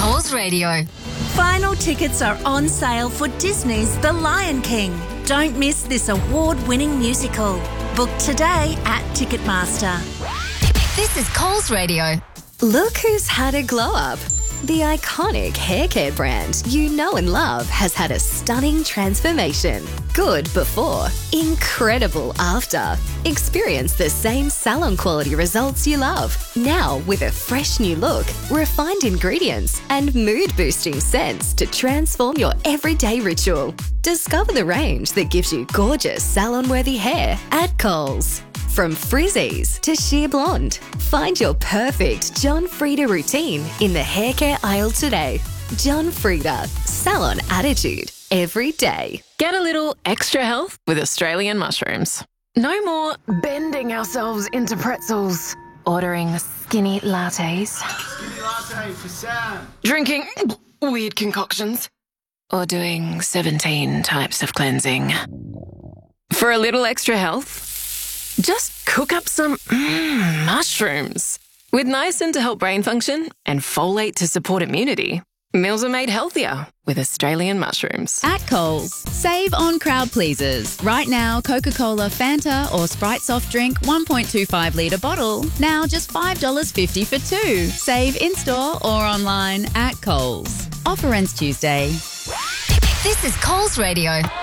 Coles Radio. Final tickets are on sale for Disney's The Lion King. Don't miss this award-winning musical. Book today at Ticketmaster. This is Coles Radio. Look who's had a glow up. The iconic hair care brand you know and love has had a stunning transformation. Good before, incredible after. Experience the same salon quality results you love. Now with a fresh new look, refined ingredients, and mood boosting scents to transform your everyday ritual. Discover the range that gives you gorgeous salon-worthy hair at Coles. From frizzies to sheer blonde, find your perfect John Frieda routine in the hair care aisle today. John Frieda, salon attitude every day. Get a little extra health with Australian mushrooms. No more bending ourselves into pretzels, ordering skinny lattes, Skinny latte for Sam. drinking weird concoctions, or doing 17 types of cleansing. For a little extra health, just cook up some mushrooms. With niacin to help brain function and folate to support immunity, meals are made healthier with Australian mushrooms. At Coles, save on crowd pleasers. Right now, Coca-Cola, Fanta or Sprite soft drink 1.25 litre bottle. Now just $5.50 for two. Save in-store or online at Coles. Offer ends Tuesday. This is Coles Radio.